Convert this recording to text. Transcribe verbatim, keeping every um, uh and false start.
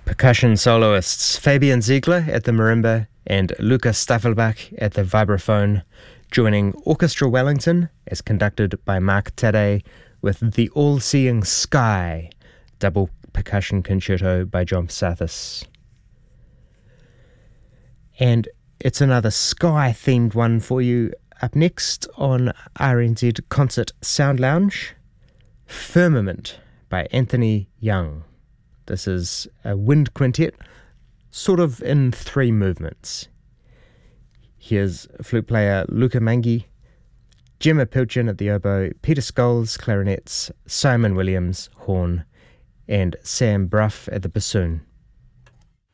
Percussion soloists Fabian Ziegler at the marimba and Luca Staffelbach at the vibraphone, joining Orchestra Wellington as conducted by Mark Tadei with The All-Seeing Sky, double percussion concerto by John Psathis. And it's another sky-themed one for you up next on R N Z Concert Sound Lounge, Firmament by Anthony Young. This is a wind quintet, sort of in three movements. Here's flute player Luca Mangi, Gemma Pilchin at the oboe, Peter Scholes clarinets, Simon Williams horn, and Sam Bruff at the bassoon.